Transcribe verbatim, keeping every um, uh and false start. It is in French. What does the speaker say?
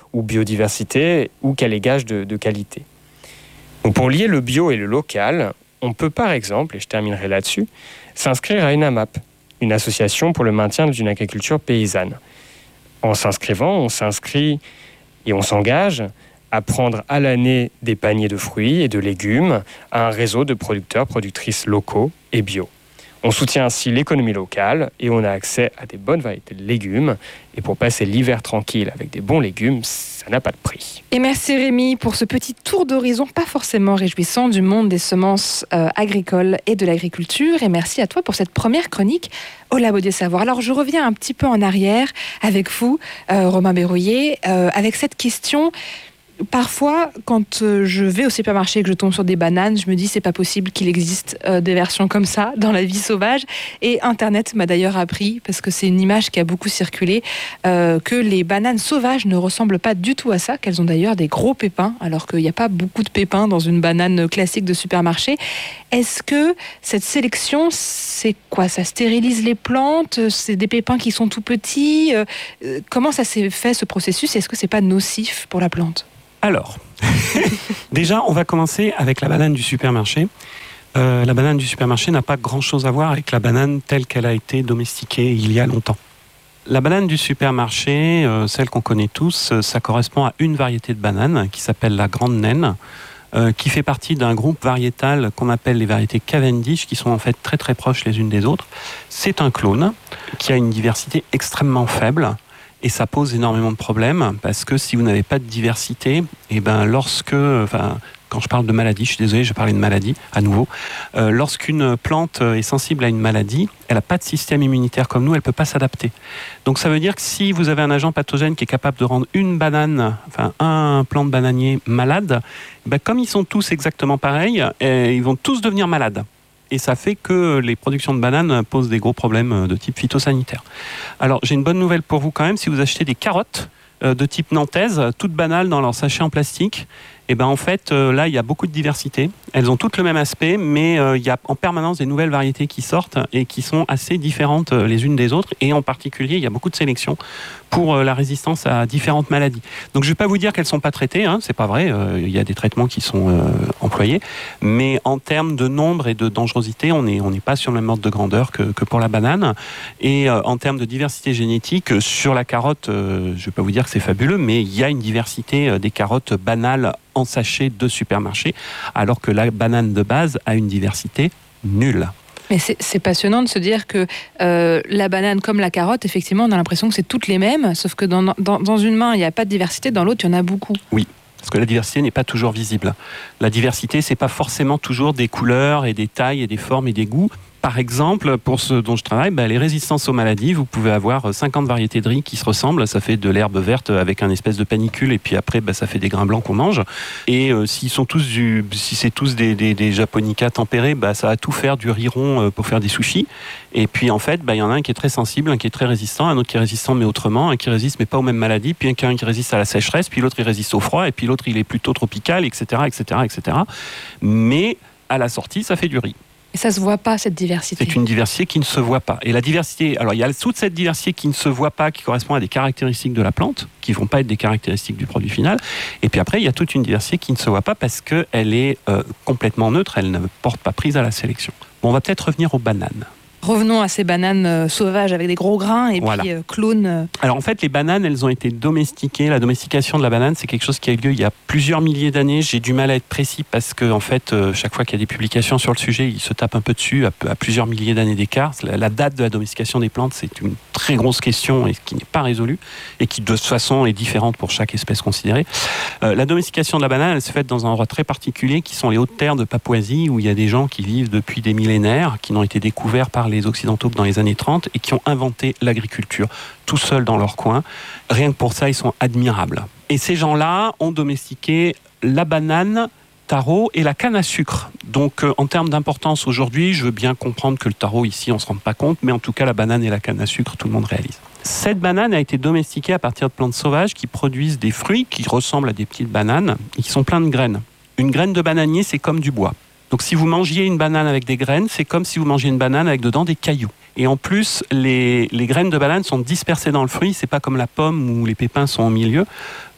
ou biodiversité, ou qu'elle est gage de, de qualité. Donc pour lier le bio et le local, on peut par exemple, et je terminerai là-dessus, s'inscrire à une A M A P, une association pour le maintien d'une agriculture paysanne. En s'inscrivant, on s'inscrit et on s'engage à prendre à l'année des paniers de fruits et de légumes à un réseau de producteurs, productrices locaux et bio. On soutient ainsi l'économie locale et on a accès à des bonnes variétés de légumes. Et pour passer l'hiver tranquille avec des bons légumes, ça n'a pas de prix. Et merci Rémi pour ce petit tour d'horizon pas forcément réjouissant du monde des semences euh, agricoles et de l'agriculture. Et merci à toi pour cette première chronique au Labo des Savoirs. Alors je reviens un petit peu en arrière avec vous, euh, Romain Berruyer, euh, avec cette question. Parfois, quand euh, je vais au supermarché et que je tombe sur des bananes, je me dis c'est pas possible qu'il existe euh, des versions comme ça dans la vie sauvage. Et Internet m'a d'ailleurs appris, parce que c'est une image qui a beaucoup circulé, euh, que les bananes sauvages ne ressemblent pas du tout à ça, qu'elles ont d'ailleurs des gros pépins, alors qu'il n'y a pas beaucoup de pépins dans une banane classique de supermarché. Est-ce que cette sélection, c'est quoi? Ça stérilise les plantes? C'est des pépins qui sont tout petits? euh, Comment ça s'est fait ce processus? Est-ce que c'est pas nocif pour la plante? Alors, déjà, on va commencer avec la banane du supermarché. Euh, la banane du supermarché n'a pas grand-chose à voir avec la banane telle qu'elle a été domestiquée il y a longtemps. La banane du supermarché, euh, celle qu'on connaît tous, euh, ça correspond à une variété de banane qui s'appelle la grande naine, euh, qui fait partie d'un groupe variétal qu'on appelle les variétés Cavendish, qui sont en fait très très proches les unes des autres. C'est un clone qui a une diversité extrêmement faible. Et ça pose énormément de problèmes parce que si vous n'avez pas de diversité, et ben lorsque, enfin, quand je parle de maladie, je suis désolé, je parlais de maladie à nouveau. Euh, lorsqu'une plante est sensible à une maladie, elle n'a pas de système immunitaire comme nous, elle ne peut pas s'adapter. Donc ça veut dire que si vous avez un agent pathogène qui est capable de rendre une banane, enfin un plant de bananier malade, ben, comme ils sont tous exactement pareils, eh, ils vont tous devenir malades. Et ça fait que les productions de bananes posent des gros problèmes de type phytosanitaire. Alors, j'ai une bonne nouvelle pour vous quand même. Si vous achetez des carottes de type nantaise, toutes banales dans leur sachet en plastique, et ben en fait, là, il y a beaucoup de diversité. Elles ont toutes le même aspect, mais euh, il y a en permanence des nouvelles variétés qui sortent et qui sont assez différentes les unes des autres. Et en particulier, il y a beaucoup de sélection pour euh, la résistance à différentes maladies. Donc, je ne vais pas vous dire qu'elles ne sont pas traitées, hein, c'est pas vrai. Euh, il y a des traitements qui sont euh, employés. Mais en termes de nombre et de dangerosité, on n'est on n'est pas sur le même ordre de grandeur que, que pour la banane. Et euh, en termes de diversité génétique, sur la carotte, euh, je ne vais pas vous dire que c'est fabuleux, mais il y a une diversité euh, des carottes banales en sachet de supermarché, alors que la banane de base a une diversité nulle. Mais c'est, c'est passionnant de se dire que euh, la banane comme la carotte, effectivement, on a l'impression que c'est toutes les mêmes, sauf que dans, dans, dans une main, il n'y a pas de diversité, dans l'autre, il y en a beaucoup. Oui, parce que la diversité n'est pas toujours visible. La diversité, c'est pas forcément toujours des couleurs et des tailles et des formes et des goûts. Par exemple, pour ceux dont je travaille, bah, les résistances aux maladies, vous pouvez avoir cinquante variétés de riz qui se ressemblent. Ça fait de l'herbe verte avec un espèce de panicule et puis après, bah, ça fait des grains blancs qu'on mange. Et euh, s'ils sont tous du, si c'est tous des, des, des japonica tempérés, bah, ça va tout faire du riz rond euh, pour faire des sushis. Et puis en fait, bah, y en a un qui est très sensible, un qui est très résistant, un autre qui est résistant mais autrement, un qui résiste mais pas aux mêmes maladies, puis un qui résiste à la sécheresse, puis l'autre il résiste au froid, et puis l'autre il est plutôt tropical, et cetera, et cetera, et cetera. Mais à la sortie, ça fait du riz. Et ça se voit pas, cette diversité. C'est une diversité qui ne se voit pas. Et la diversité, alors il y a toute cette diversité qui ne se voit pas, qui correspond à des caractéristiques de la plante, qui ne vont pas être des caractéristiques du produit final. Et puis après, il y a toute une diversité qui ne se voit pas parce qu'elle est euh, complètement neutre, elle ne porte pas prise à la sélection. Bon, on va peut-être revenir aux bananes. Revenons à ces bananes euh, sauvages avec des gros grains et voilà. puis euh, clones. Euh... Alors en fait, les bananes, elles ont été domestiquées. La domestication de la banane, c'est quelque chose qui a eu lieu il y a plusieurs milliers d'années. J'ai du mal à être précis parce que en fait, euh, chaque fois qu'il y a des publications sur le sujet, ils se tapent un peu dessus à, à plusieurs milliers d'années d'écart. La, la date de la domestication des plantes, c'est une très grosse question et qui n'est pas résolue et qui de toute façon est différente pour chaque espèce considérée. Euh, la domestication de la banane, elle se fait dans un endroit très particulier qui sont les hautes terres de Papouasie où il y a des gens qui vivent depuis des millénaires, qui n'ont été découverts par les Occidentaux dans les années trente et qui ont inventé l'agriculture tout seuls dans leur coin. Rien que pour ça, ils sont admirables. Et ces gens-là ont domestiqué la banane, taro et la canne à sucre. Donc euh, en termes d'importance aujourd'hui, je veux bien comprendre que le taro ici, on ne se rend pas compte, mais en tout cas la banane et la canne à sucre, tout le monde réalise. Cette banane a été domestiquée à partir de plantes sauvages qui produisent des fruits qui ressemblent à des petites bananes et qui sont pleins de graines. Une graine de bananier, c'est comme du bois. Donc si vous mangiez une banane avec des graines, c'est comme si vous mangiez une banane avec dedans des cailloux. Et en plus, les, les graines de banane sont dispersées dans le fruit, c'est pas comme la pomme où les pépins sont au milieu.